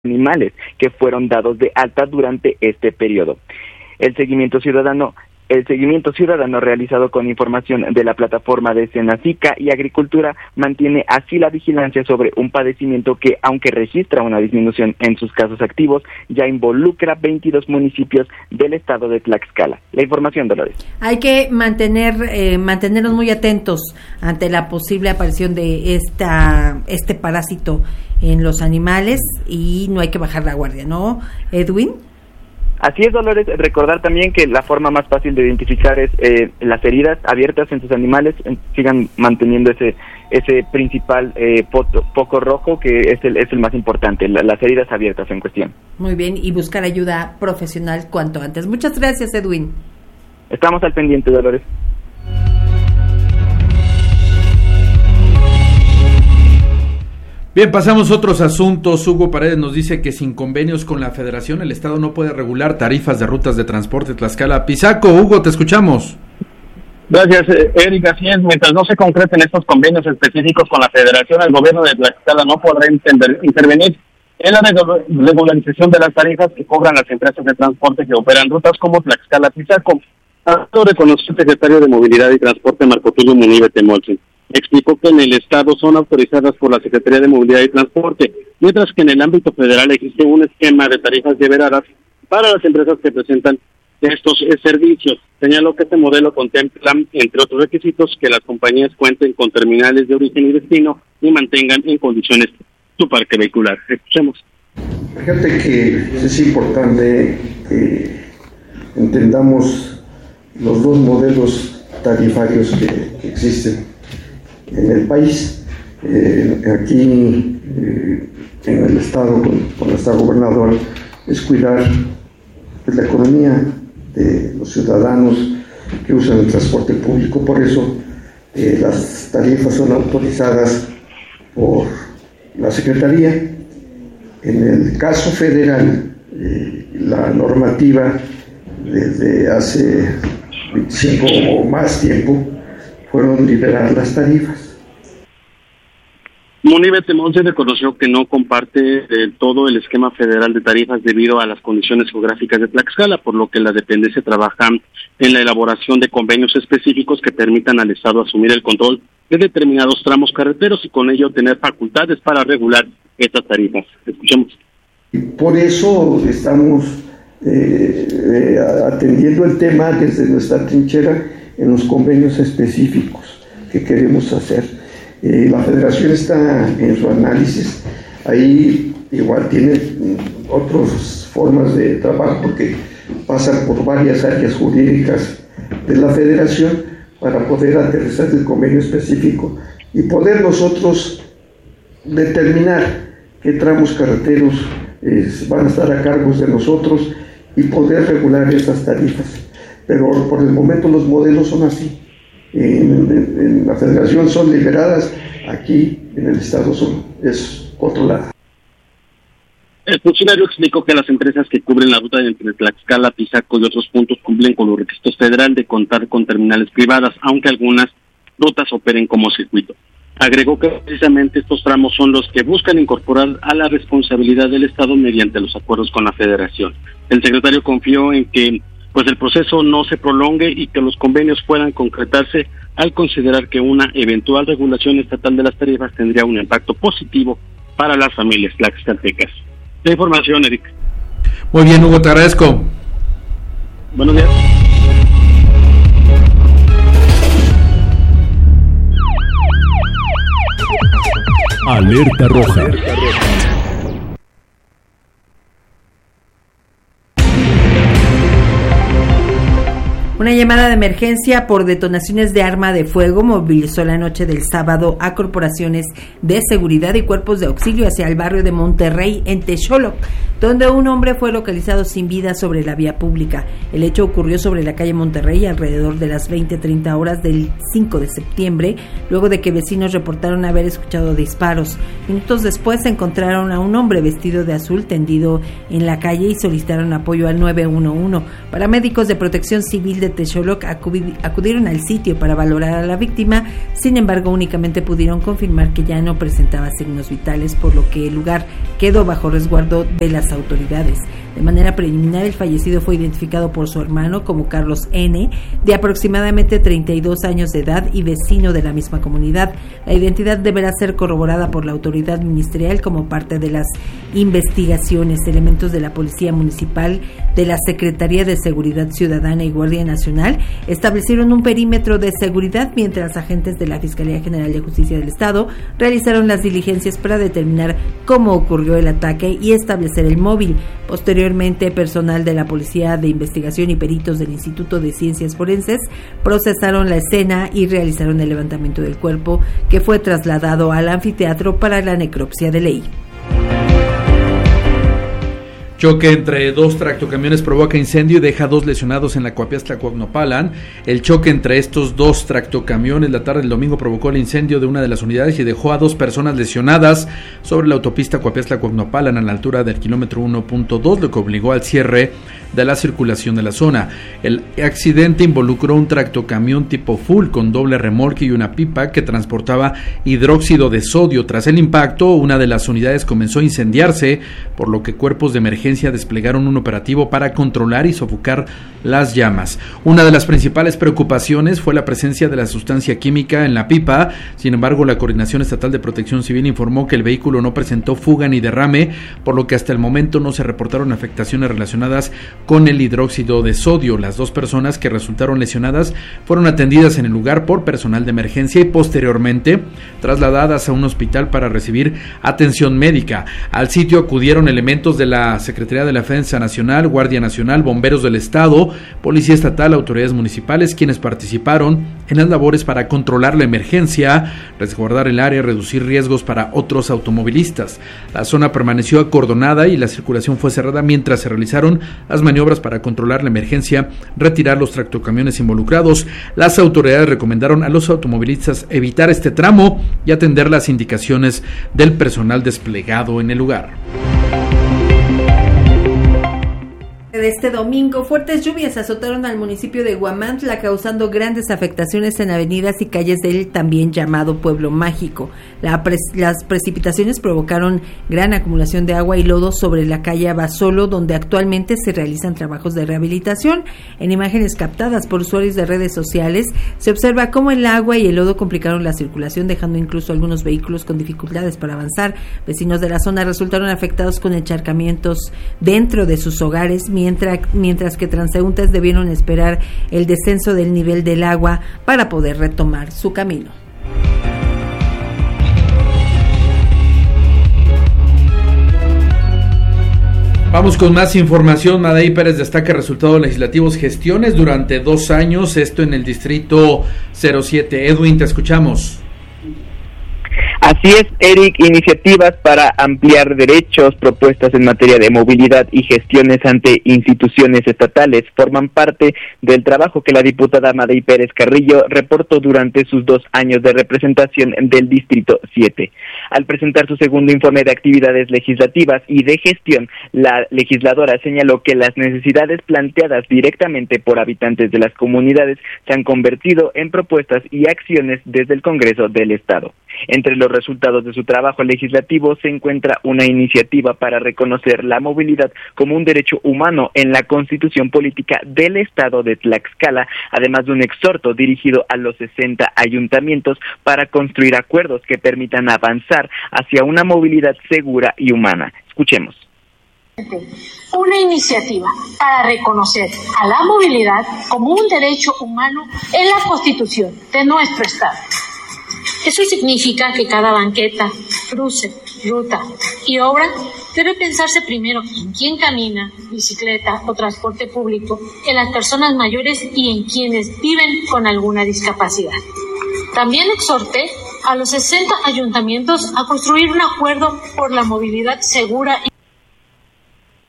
animales que fueron dados de alta durante este periodo. El seguimiento ciudadano realizado con información de la plataforma de Senacica y Agricultura mantiene así la vigilancia sobre un padecimiento que, aunque registra una disminución en sus casos activos, ya involucra 22 municipios del estado de Tlaxcala. La información, Dolores. Hay que mantenernos muy atentos ante la posible aparición de este parásito en los animales y no hay que bajar la guardia, ¿no, Edwin? Así es, Dolores. Recordar también que la forma más fácil de identificar es las heridas abiertas en sus animales, sigan manteniendo ese principal foco rojo que es el más importante, las heridas abiertas en cuestión. Muy bien, y buscar ayuda profesional cuanto antes. Muchas gracias, Edwin. Estamos al pendiente, Dolores. Bien, pasamos a otros asuntos. Hugo Paredes nos dice que sin convenios con la Federación el Estado no puede regular tarifas de rutas de transporte Tlaxcala-Pisaco. Hugo, te escuchamos. Gracias, Eric. Así es, mientras no se concreten estos convenios específicos con la Federación, el gobierno de Tlaxcala no podrá intervenir en la regularización de las tarifas que cobran las empresas de transporte que operan rutas como Tlaxcala-Pisaco. Lo reconoció el secretario de Movilidad y Transporte, Marco Tulio Munive Temolsin. Explicó que en el Estado son autorizadas por la Secretaría de Movilidad y Transporte, mientras que en el ámbito federal existe un esquema de tarifas liberadas para las empresas que presentan estos servicios. Señaló que este modelo contempla, entre otros requisitos, que las compañías cuenten con terminales de origen y destino y mantengan en condiciones su parque vehicular. Escuchemos. Fíjate que es importante que entendamos los dos modelos tarifarios que existen en el país. Aquí en el estado con nuestra gobernadora es cuidar la economía de los ciudadanos que usan el transporte público. Por eso las tarifas son autorizadas por la Secretaría. En el caso federal, la normativa desde hace 25 o más tiempo fueron liberar las tarifas. Munive Temolsin reconoció que no comparte del todo el esquema federal de tarifas debido a las condiciones geográficas de Tlaxcala, por lo que la dependencia trabaja en la elaboración de convenios específicos que permitan al Estado asumir el control de determinados tramos carreteros y con ello tener facultades para regular estas tarifas. Escuchemos. Por eso estamos atendiendo el tema desde nuestra trinchera en los convenios específicos que queremos hacer. La Federación está en su análisis, ahí igual tiene otras formas de trabajo porque pasan por varias áreas jurídicas de la Federación para poder aterrizar el convenio específico y poder nosotros determinar qué tramos carreteros van a estar a cargo de nosotros y poder regular esas tarifas. Pero por el momento los modelos son así. En la Federación son liberadas, aquí en el Estado es controlada. El funcionario explicó que las empresas que cubren la ruta entre Tlaxcala, Pisaco y otros puntos cumplen con los requisitos federales de contar con terminales privadas, aunque algunas rutas operen como circuito. Agregó que precisamente estos tramos son los que buscan incorporar a la responsabilidad del Estado mediante los acuerdos con la Federación. El secretario confió en que el proceso no se prolongue y que los convenios puedan concretarse al considerar que una eventual regulación estatal de las tarifas tendría un impacto positivo para las familias tlaxcaltecas. La información, Eric. Muy bien, Hugo, te agradezco. Buenos días. Alerta roja. Una llamada de emergencia por detonaciones de arma de fuego movilizó la noche del sábado a corporaciones de seguridad y cuerpos de auxilio hacia el barrio de Monterrey, en Texoloc, donde un hombre fue localizado sin vida sobre la vía pública. El hecho ocurrió sobre la calle Monterrey alrededor de las 20:30 horas del 5 de septiembre, luego de que vecinos reportaron haber escuchado disparos. Minutos después encontraron a un hombre vestido de azul tendido en la calle y solicitaron apoyo al 911. Paramédicos de Protección Civil de Texoloc acudieron al sitio para valorar a la víctima, sin embargo únicamente pudieron confirmar que ya no presentaba signos vitales, por lo que el lugar quedó bajo resguardo de las autoridades. De manera preliminar, el fallecido fue identificado por su hermano como Carlos N., de aproximadamente 32 años de edad y vecino de la misma comunidad. La identidad deberá ser corroborada por la autoridad ministerial como parte de las investigaciones. Elementos de la Policía Municipal, de la Secretaría de Seguridad Ciudadana y Guardia Nacional establecieron un perímetro de seguridad, mientras agentes de la Fiscalía General de Justicia del Estado realizaron las diligencias para determinar cómo ocurrió el ataque y establecer el móvil. Posteriormente, personal de la Policía de Investigación y peritos del Instituto de Ciencias Forenses procesaron la escena y realizaron el levantamiento del cuerpo, que fue trasladado al anfiteatro para la necropsia de ley. Choque entre dos tractocamiones provoca incendio y deja 2 lesionados en la Coapiaxtla-Coacnopalan. El choque entre estos 2 tractocamiones la tarde del domingo provocó el incendio de una de las unidades y dejó a 2 personas lesionadas sobre la autopista Coapiaxtla-Coacnopalan a la altura del kilómetro 1.2, lo que obligó al cierre de la circulación de la zona. El accidente involucró un tractocamión tipo full con doble remolque y una pipa que transportaba hidróxido de sodio. Tras el impacto, una de las unidades comenzó a incendiarse, por lo que cuerpos de emergencia desplegaron un operativo para controlar y sofocar las llamas. Una de las principales preocupaciones fue la presencia de la sustancia química en la pipa. Sin embargo, la Coordinación Estatal de Protección Civil informó que el vehículo no presentó fuga ni derrame, por lo que hasta el momento no se reportaron afectaciones relacionadas con el hidróxido de sodio. Las 2 personas que resultaron lesionadas fueron atendidas en el lugar por personal de emergencia y posteriormente trasladadas a un hospital para recibir atención médica. Al sitio acudieron elementos de la Secretaría de la Defensa Nacional, Guardia Nacional, Bomberos del Estado, Policía Estatal, autoridades municipales, quienes participaron en las labores para controlar la emergencia, resguardar el área y reducir riesgos para otros automovilistas. La zona permaneció acordonada y la circulación fue cerrada mientras se realizaron las maniobras para controlar la emergencia, retirar los tractocamiones involucrados. Las autoridades recomendaron a los automovilistas evitar este tramo y atender las indicaciones del personal desplegado en el lugar. De este domingo, fuertes lluvias azotaron al municipio de Huamantla, causando grandes afectaciones en avenidas y calles del también llamado Pueblo Mágico. Las precipitaciones provocaron gran acumulación de agua y lodo sobre la calle Abasolo, donde actualmente se realizan trabajos de rehabilitación. En imágenes captadas por usuarios de redes sociales, se observa cómo el agua y el lodo complicaron la circulación, dejando incluso algunos vehículos con dificultades para avanzar. Vecinos de la zona resultaron afectados con encharcamientos dentro de sus hogares, mientras que transeúntes debieron esperar el descenso del nivel del agua para poder retomar su camino. Vamos con más información. Madaí Pérez destaca resultados legislativos, gestiones durante 2 años, esto en el distrito 07. Edwin, te escuchamos. Así es, Eric, iniciativas para ampliar derechos, propuestas en materia de movilidad y gestiones ante instituciones estatales forman parte del trabajo que la diputada Madaí Pérez Carrillo reportó durante sus 2 años de representación del Distrito 7. Al presentar su segundo informe de actividades legislativas y de gestión, la legisladora señaló que las necesidades planteadas directamente por habitantes de las comunidades se han convertido en propuestas y acciones desde el Congreso del Estado. Entre los resultados de su trabajo legislativo se encuentra una iniciativa para reconocer la movilidad como un derecho humano en la Constitución Política del Estado de Tlaxcala, además de un exhorto dirigido a los 60 ayuntamientos para construir acuerdos que permitan avanzar hacia una movilidad segura y humana. Escuchemos. Una iniciativa para reconocer a la movilidad como un derecho humano en la Constitución de nuestro Estado. Eso significa que cada banqueta, cruce, ruta y obra debe pensarse primero en quién camina, bicicleta o transporte público, en las personas mayores y en quienes viven con alguna discapacidad. También exhorté a los 60 ayuntamientos a construir un acuerdo por la movilidad segura.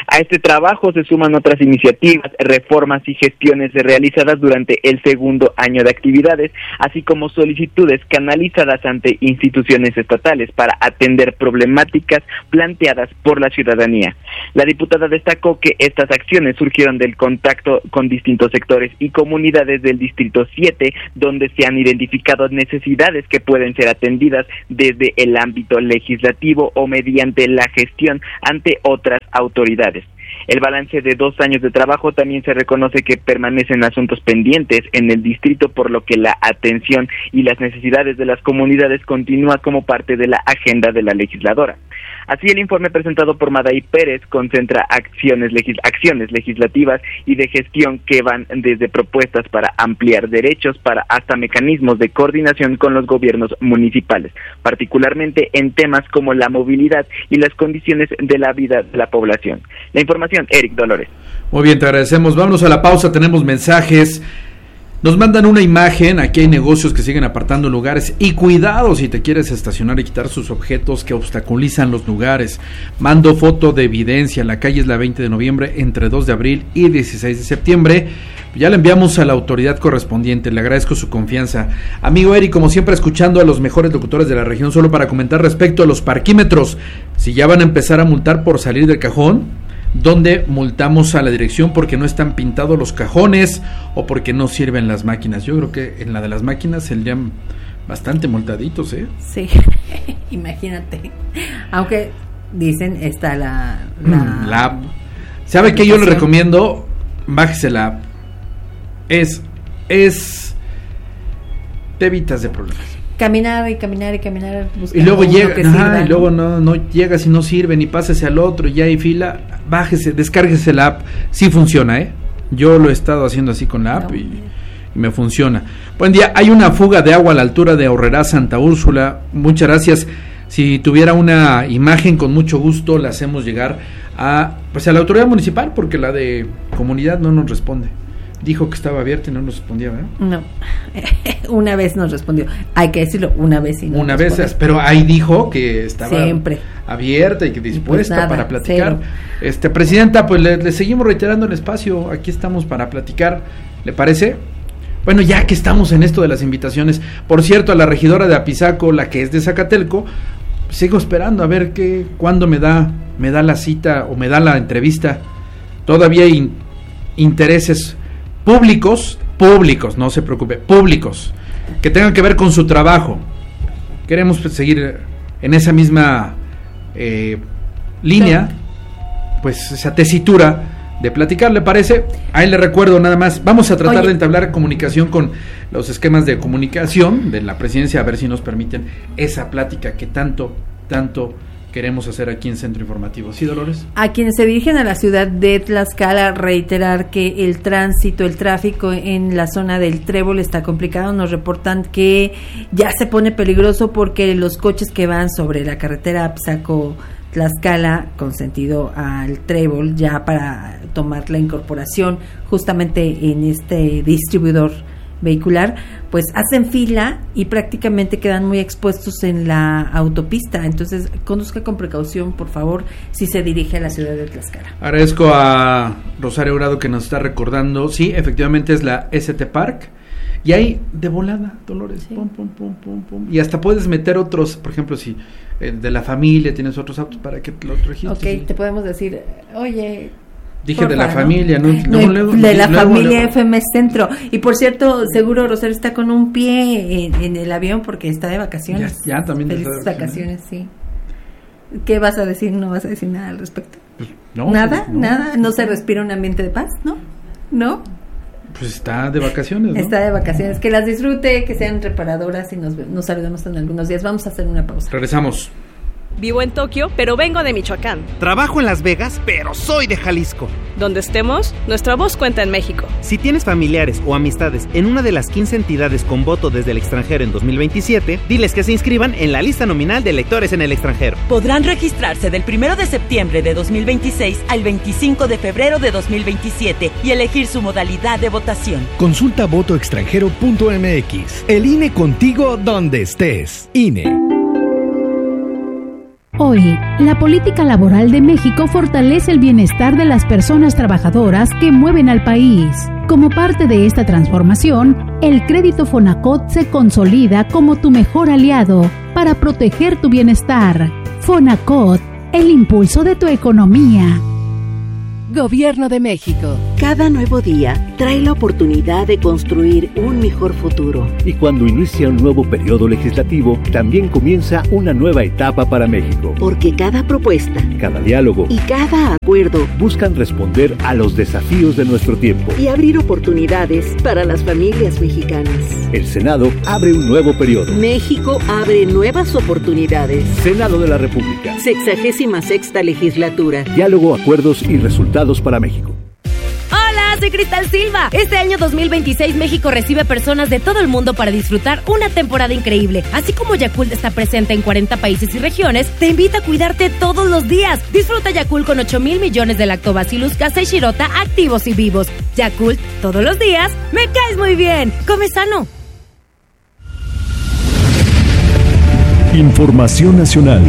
A este trabajo se suman otras iniciativas, reformas y gestiones realizadas durante el segundo año de actividades, así como solicitudes canalizadas ante instituciones estatales para atender problemáticas planteadas por la ciudadanía. La diputada destacó que estas acciones surgieron del contacto con distintos sectores y comunidades del Distrito 7, donde se han identificado necesidades que pueden ser atendidas desde el ámbito legislativo o mediante la gestión ante otras autoridades. El balance de 2 años de trabajo también se reconoce que permanecen asuntos pendientes en el distrito, por lo que la atención y las necesidades de las comunidades continúa como parte de la agenda de la legisladora. Así, el informe presentado por Maday Pérez concentra acciones legislativas y de gestión que van desde propuestas para ampliar derechos para hasta mecanismos de coordinación con los gobiernos municipales, particularmente en temas como la movilidad y las condiciones de la vida de la población. La información, Eric Dolores. Muy bien, te agradecemos. Vámonos a la pausa, tenemos mensajes. Nos mandan una imagen, aquí hay negocios que siguen apartando lugares y cuidado si te quieres estacionar y quitar sus objetos que obstaculizan los lugares. Mando foto de evidencia, la calle es la 20 de noviembre entre 2 de abril y 16 de septiembre. Ya le enviamos a la autoridad correspondiente, le agradezco su confianza. Amigo Eric, como siempre escuchando a los mejores locutores de la región, solo para comentar respecto a los parquímetros, si ya van a empezar a multar por salir del cajón, ¿dónde multamos a la dirección porque no están pintados los cajones o porque no sirven las máquinas? Yo creo que en la de las máquinas se le llaman bastante multaditos, ¿eh? Sí, imagínate. Aunque dicen está la app. ¿Sabe qué yo le recomiendo? Bájese la app. Te evitas de problemas. Caminar. Y luego llega, y luego no llegas y no sirve, ni pásese al otro, y ya hay fila. Bájese, descárguese la app. Sí funciona, Yo lo he estado haciendo así con la app y me funciona. Buen día, hay una fuga de agua a la altura de Aurrerá, Santa Úrsula. Muchas gracias. Si tuviera una imagen, con mucho gusto la hacemos llegar a la autoridad municipal, porque la de comunidad no nos responde. Dijo que estaba abierta y no nos respondía, ¿verdad? No, una vez nos respondió. Hay que decirlo, una vez y no. Una vez, pero ahí dijo que estaba siempre abierta y que dispuesta pues nada, para platicar. Presidenta, pues le seguimos reiterando el espacio. Aquí estamos para platicar. ¿Le parece? Bueno, ya que estamos en esto de las invitaciones, por cierto, a la regidora de Apizaco, la que es de Zacatelco, sigo esperando a ver cuándo me da la cita o me da la entrevista. Todavía hay intereses públicos, no se preocupe, públicos, que tengan que ver con su trabajo. Queremos seguir en esa misma línea, pues esa tesitura de platicar, ¿le parece? Ahí le recuerdo nada más, vamos a tratar de entablar comunicación con los esquemas de comunicación de la presidencia, a ver si nos permiten esa plática que tanto queremos hacer aquí en Centro Informativo. ¿Sí, Dolores? A quienes se dirigen a la ciudad de Tlaxcala, reiterar que el tráfico en la zona del Trébol está complicado. Nos reportan que ya se pone peligroso porque los coches que van sobre la carretera Apizaco-Tlaxcala con sentido al Trébol, ya para tomar la incorporación justamente en este distribuidor vehicular, pues hacen fila y prácticamente quedan muy expuestos en la autopista. Entonces, conduzca con precaución, por favor, si se dirige a la ciudad de Tlaxcala. Agradezco a Rosario Grado que nos está recordando. Sí, efectivamente es la ST Park. Y ahí de volada, Dolores, sí. Pum. Y hasta puedes meter otros, por ejemplo, si de la familia tienes otros autos para que los registres. Ok, te podemos decir, oye... Dije de la familia, ¿no? De la familia FM Centro. Y por cierto, seguro Rosario está con un pie en el avión porque está de vacaciones. Ya también. Felices vacaciones, sí. ¿Qué vas a decir? ¿No vas a decir nada al respecto? Pues, no. ¿Nada? ¿No se respira un ambiente de paz? ¿No? Pues está de vacaciones, ¿no? Está de vacaciones. Que las disfrute, que sean reparadoras y nos saludamos en algunos días. Vamos a hacer una pausa. Regresamos. Vivo en Tokio, pero vengo de Michoacán. Trabajo en Las Vegas, pero soy de Jalisco. Donde estemos, nuestra voz cuenta en México. Si tienes familiares o amistades en una de las 15 entidades con voto desde el extranjero en 2027, diles que se inscriban en la lista nominal de electores en el extranjero. Podrán registrarse del 1 de septiembre de 2026 al 25 de febrero de 2027 y elegir su modalidad de votación. Consulta votoextranjero.mx. El INE contigo donde estés. INE. Hoy, la política laboral de México fortalece el bienestar de las personas trabajadoras que mueven al país. Como parte de esta transformación, el crédito Fonacot se consolida como tu mejor aliado para proteger tu bienestar. Fonacot, el impulso de tu economía. Gobierno de México. Cada nuevo día trae la oportunidad de construir un mejor futuro. Y cuando inicia un nuevo periodo legislativo, también comienza una nueva etapa para México. Porque cada propuesta, cada diálogo y cada acuerdo buscan responder a los desafíos de nuestro tiempo y abrir oportunidades para las familias mexicanas. El Senado abre un nuevo periodo. México abre nuevas oportunidades. Senado de la República. 66ª legislatura. Diálogo, acuerdos y resultados para México. Hola, soy Cristal Silva. Este año 2026 México recibe personas de todo el mundo para disfrutar una temporada increíble. Así como Yakult está presente en 40 países y regiones, te invita a cuidarte todos los días. Disfruta Yakult con 8,000 millones de Lactobacillus casei shirota activos y vivos. Yakult, todos los días, me caes muy bien. Come sano. Información nacional.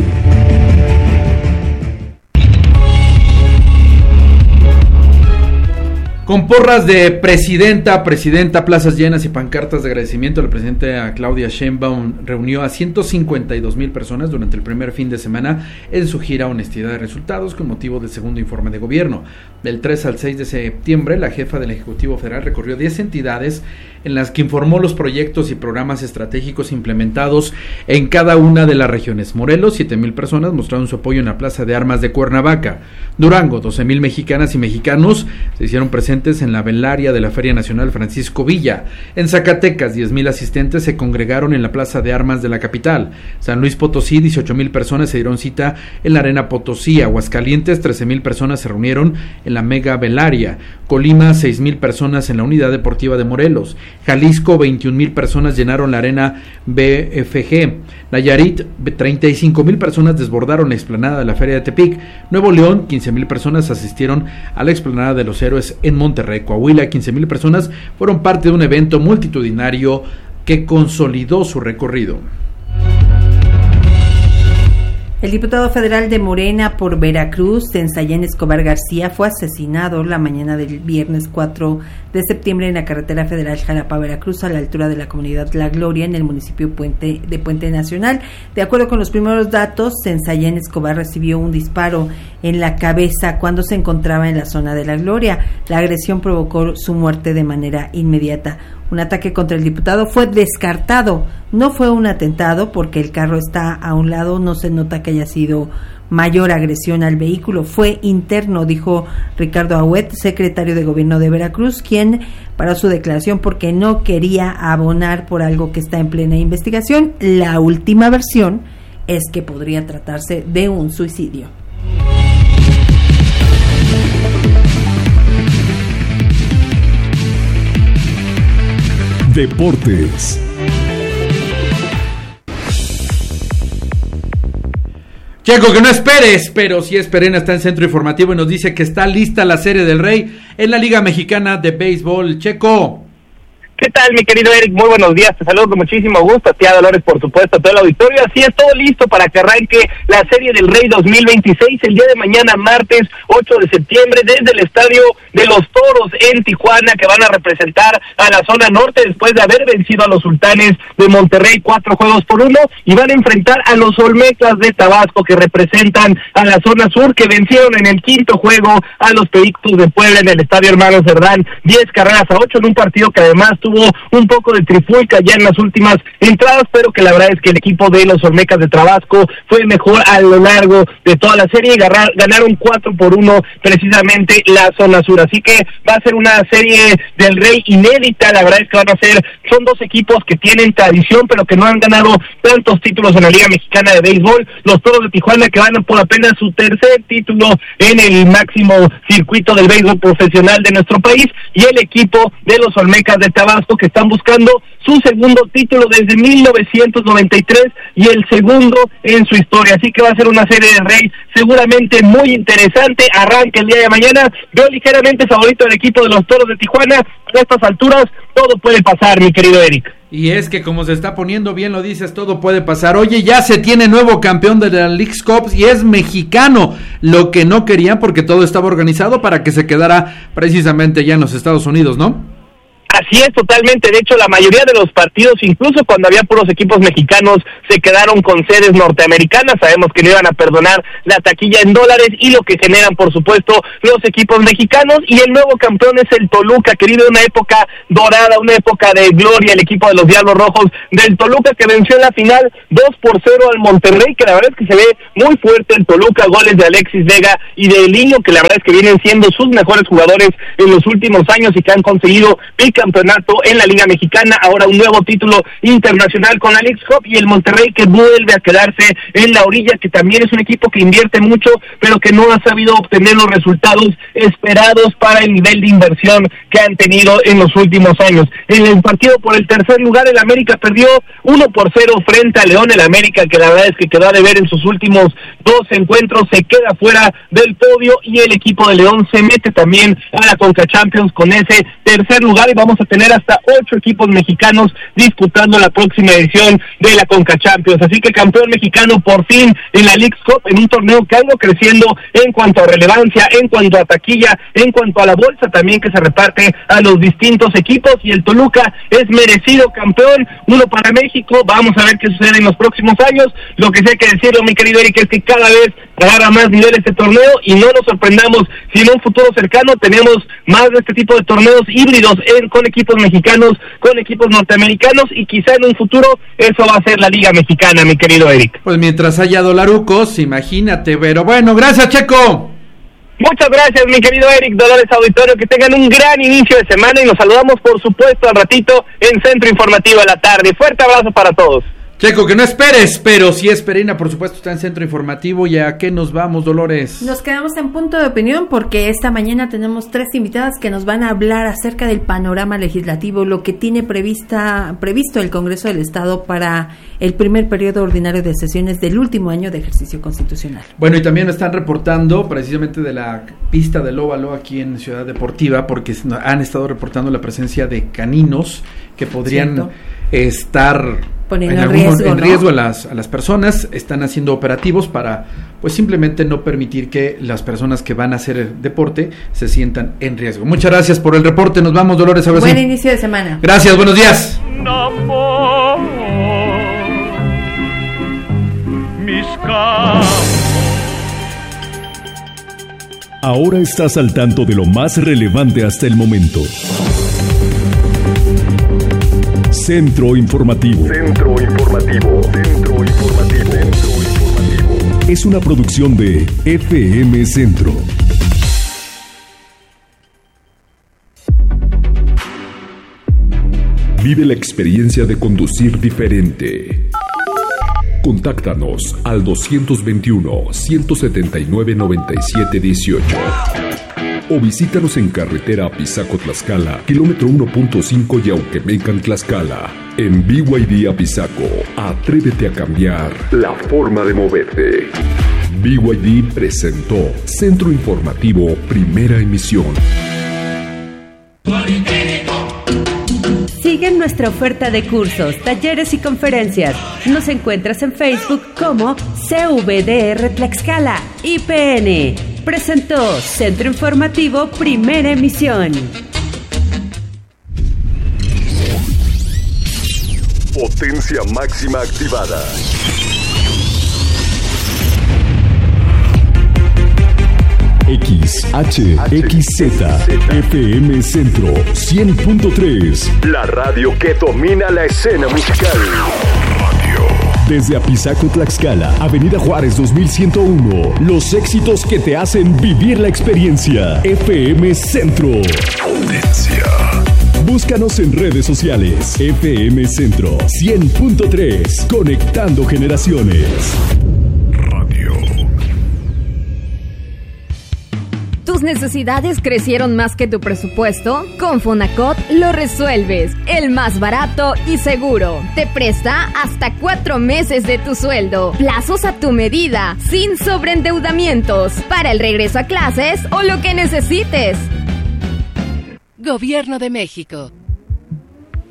Con porras de presidenta, plazas llenas y pancartas de agradecimiento, la presidenta Claudia Sheinbaum reunió a 152,000 personas durante el primer fin de semana en su gira Honestidad de Resultados con motivo del segundo informe de gobierno. Del 3 al 6 de septiembre, la jefa del Ejecutivo Federal recorrió 10 entidades en las que informó los proyectos y programas estratégicos implementados en cada una de las regiones. Morelos, 7,000 personas mostraron su apoyo en la Plaza de Armas de Cuernavaca. Durango, 12,000 mexicanas y mexicanos se hicieron presentes en la velaria de la Feria Nacional Francisco Villa. En Zacatecas, 10,000 asistentes se congregaron en la Plaza de Armas de la capital. San Luis Potosí, 18,000 personas se dieron cita en la Arena Potosí. Aguascalientes, 13,000 personas se reunieron en la Mega Velaria. Colima, 6,000 personas en la Unidad Deportiva de Morelos. Jalisco, 21,000 personas llenaron la Arena BFG. Nayarit, 35,000 personas desbordaron la explanada de la Feria de Tepic. Nuevo León, 15,000 personas asistieron a la explanada de los Héroes en Monterrey. Coahuila, 15,000 personas fueron parte de un evento multitudinario que consolidó su recorrido. El diputado federal de Morena por Veracruz, Tensayén Escobar García, fue asesinado la mañana del viernes 4 de septiembre en la carretera federal Jalapa-Veracruz, a la altura de la comunidad La Gloria, en el municipio de Puente Nacional. De acuerdo con los primeros datos, Tensayén Escobar recibió un disparo en la cabeza cuando se encontraba en la zona de La Gloria. La agresión provocó su muerte de manera inmediata. Un ataque contra el diputado fue descartado. No fue un atentado porque el carro está a un lado, no se nota que haya sido mayor agresión al vehículo. Fue interno, dijo Ricardo Ahuet, secretario de Gobierno de Veracruz, quien paró su declaración porque no quería abonar por algo que está en plena investigación. La última versión es que podría tratarse de un suicidio. Deportes. Checo, que no esperes, pero sí esperen, está en Centro Informativo y nos dice que está lista la Serie del Rey en la Liga Mexicana de Béisbol. Checo. ¿Qué tal, mi querido Eric? Muy buenos días, te saludo con muchísimo gusto, a ti, a Dolores, por supuesto, a todo el auditorio. Así es, todo listo para que arranque la Serie del Rey 2026 el día de mañana, martes 8 de septiembre, desde el Estadio de los Toros en Tijuana, que van a representar a la zona norte después de haber vencido a los Sultanes de Monterrey 4-1, y van a enfrentar a los Olmecas de Tabasco, que representan a la zona sur, que vencieron en el quinto juego a los Pericos de Puebla en el Estadio Hermano Cerdán, 10-8 en un partido que además tuvo un poco de trifulca ya en las últimas entradas, pero que la verdad es que el equipo de los Olmecas de Tabasco fue mejor a lo largo de toda la serie y ganaron 4-1 precisamente la zona sur. Así que va a ser una Serie del Rey inédita. La verdad es que son dos equipos que tienen tradición, pero que no han ganado tantos títulos en la Liga Mexicana de Béisbol. Los Toros de Tijuana, que van por apenas su tercer título en el máximo circuito del béisbol profesional de nuestro país, y el equipo de los Olmecas de Tabasco, que están buscando su segundo título desde 1993 y el segundo en su historia. Así que va a ser una Serie de Rey seguramente muy interesante. Arranca el día de mañana. Veo ligeramente favorito al equipo de los Toros de Tijuana. A estas alturas todo puede pasar, mi querido Eric. Y es que como se está poniendo bien, lo dices, todo puede pasar. Oye, ya se tiene nuevo campeón de la Leagues Cup y es mexicano, lo que no querían porque todo estaba organizado para que se quedara precisamente ya en los Estados Unidos, ¿no? Así es, totalmente. De hecho, la mayoría de los partidos, incluso cuando había puros equipos mexicanos, se quedaron con sedes norteamericanas. Sabemos que no iban a perdonar la taquilla en dólares y lo que generan, por supuesto, los equipos mexicanos. Y el nuevo campeón es el Toluca, que vive una época dorada, una época de gloria. El equipo de los Diablos Rojos del Toluca, que venció en la final 2-0 al Monterrey, que la verdad es que se ve muy fuerte el Toluca. Goles de Alexis Vega y de Liño, que la verdad es que vienen siendo sus mejores jugadores en los últimos años y que han conseguido campeonato en la Liga Mexicana, ahora un nuevo título internacional con la Leagues Cup, y el Monterrey que vuelve a quedarse en la orilla, que también es un equipo que invierte mucho, pero que no ha sabido obtener los resultados esperados para el nivel de inversión que han tenido en los últimos años. En el partido por el tercer lugar, el América perdió 1-0 frente a León. El América, que la verdad es que quedó a deber en sus últimos 2 encuentros, se queda fuera del podio, y el equipo de León se mete también a la Conca Champions con ese tercer lugar, y vamos a tener hasta 8 equipos mexicanos disputando la próxima edición de la Conca Champions. Así que campeón mexicano por fin en la Leagues Cup, en un torneo que ha ido creciendo en cuanto a relevancia, en cuanto a taquilla, en cuanto a la bolsa también que se reparte a los distintos equipos, y el Toluca es merecido campeón, uno para México. Vamos a ver qué sucede en los próximos años. Lo que sí hay que decirlo, mi querido Eric, es que cada vez agarra más nivel este torneo, y no nos sorprendamos si en un futuro cercano tenemos más de este tipo de torneos híbridos con equipos mexicanos, con equipos norteamericanos, y quizá en un futuro eso va a ser la Liga Mexicana, mi querido Eric. Pues mientras haya dolarucos, imagínate, pero bueno, gracias, Checo. Muchas gracias, mi querido Eric, Dolores Auditorio, que tengan un gran inicio de semana, y nos saludamos por supuesto al ratito en Centro Informativo de la tarde. Fuerte abrazo para todos. Checo, que no esperes, pero si es Perina, por supuesto, está en Centro Informativo. ¿Y a qué nos vamos, Dolores? Nos quedamos en Punto de Opinión porque esta mañana tenemos 3 invitadas que nos van a hablar acerca del panorama legislativo, lo que tiene previsto el Congreso del Estado para el primer periodo ordinario de sesiones del último año de ejercicio constitucional. Bueno, y también están reportando precisamente de la pista del Óvalo aquí en Ciudad Deportiva, porque han estado reportando la presencia de caninos que podrían estar poniendo en riesgo a las personas. Están haciendo operativos para, pues, simplemente no permitir que las personas que van a hacer deporte se sientan en riesgo. Muchas gracias por el reporte. Nos vamos, Dolores. Buen inicio de semana. Gracias, buenos días. Ahora estás al tanto de lo más relevante hasta el momento. Centro Informativo. Es una producción de FM Centro. Vive la experiencia de conducir diferente. Contáctanos al 221-179-9718 o visítanos en carretera Apizaco-Tlaxcala, kilómetro 1.5 Yauquemecan-Tlaxcala. En BYD Apizaco, atrévete a cambiar la forma de moverte. BYD presentó Centro Informativo, primera emisión. Sigue nuestra oferta de cursos, talleres y conferencias. Nos encuentras en Facebook como CVDR Tlaxcala. IPN presentó Centro Informativo, primera emisión. Potencia máxima activada. XHXZ FM Centro 100.3. La radio que domina la escena musical. Desde Apizaco, Tlaxcala, Avenida Juárez 2101. Los éxitos que te hacen vivir la experiencia. FM Centro. Potencia. Búscanos en redes sociales. FM Centro 100.3. Conectando generaciones. ¿Tus necesidades crecieron más que tu presupuesto? Con Fonacot lo resuelves. El más barato y seguro. Te presta hasta 4 meses de tu sueldo. Plazos a tu medida, sin sobreendeudamientos. Para el regreso a clases o lo que necesites. Gobierno de México.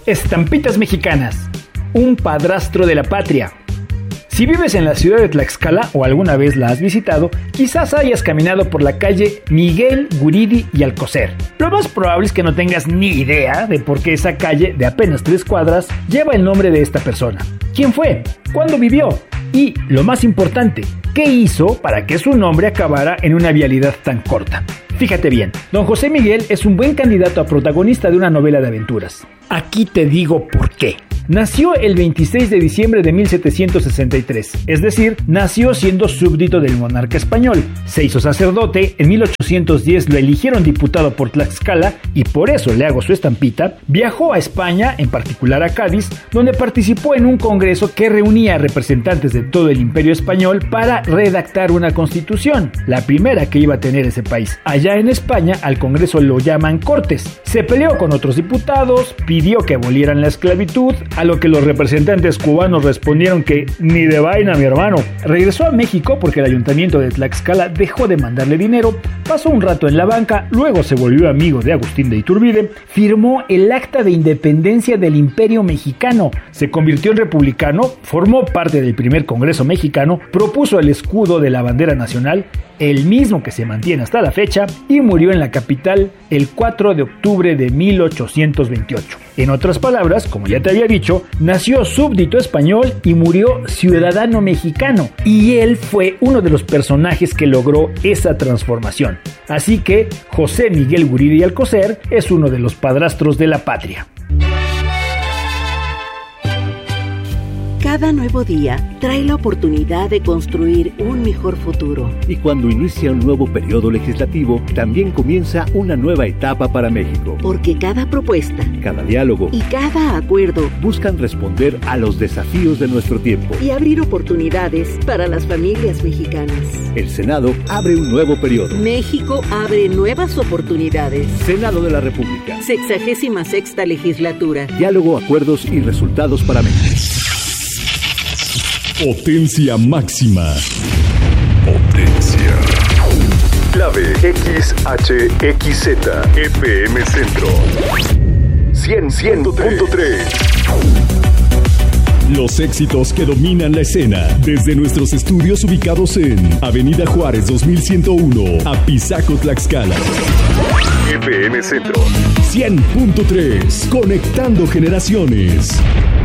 Estampitas mexicanas, un padrastro de la patria. Si vives en la ciudad de Tlaxcala o alguna vez la has visitado, quizás hayas caminado por la calle Miguel Guridi y Alcocer. Lo más probable es que no tengas ni idea de por qué esa calle, de apenas 3 cuadras, lleva el nombre de esta persona. ¿Quién fue? ¿Cuándo vivió? Y, lo más importante, ¿qué hizo para que su nombre acabara en una vialidad tan corta? Fíjate bien, don José Miguel es un buen candidato a protagonista de una novela de aventuras. Aquí te digo por qué. Nació el 26 de diciembre de 1763, es decir, nació siendo súbdito del monarca español. Se hizo sacerdote, en 1810 lo eligieron diputado por Tlaxcala y por eso le hago su estampita. Viajó a España, en particular a Cádiz, donde participó en un congreso que reunía a representantes de todo el imperio español para redactar una constitución, la primera que iba a tener ese país. Allá en España al congreso lo llaman Cortes. Se peleó con otros diputados, pidió que abolieran la esclavitud, a lo que los representantes cubanos respondieron que ni de vaina, mi hermano. Regresó a México porque el ayuntamiento de Tlaxcala dejó de mandarle dinero, pasó un rato en la banca, luego se volvió amigo de Agustín de Iturbide, firmó el acta de independencia del Imperio Mexicano, se convirtió en republicano, formó parte del primer Congreso mexicano, propuso el escudo de la bandera nacional, el mismo que se mantiene hasta la fecha, y murió en la capital el 4 de octubre de 1828. En otras palabras, como ya te había dicho, nació súbdito español y murió ciudadano mexicano, y él fue uno de los personajes que logró esa transformación. Así que José Miguel Guridi y Alcocer es uno de los padrastros de la patria. Cada nuevo día trae la oportunidad de construir un mejor futuro. Y cuando inicia un nuevo periodo legislativo, también comienza una nueva etapa para México. Porque cada propuesta, cada diálogo y cada acuerdo buscan responder a los desafíos de nuestro tiempo y abrir oportunidades para las familias mexicanas. El Senado abre un nuevo periodo. México abre nuevas oportunidades. Senado de la República. 66ª legislatura. Diálogo, acuerdos y resultados para México. Potencia máxima. Potencia. Clave XHXZ FM Centro 100.3. Los éxitos que dominan la escena desde nuestros estudios ubicados en Avenida Juárez 2101, Apizaco, Tlaxcala. FM Centro 100.3, conectando generaciones.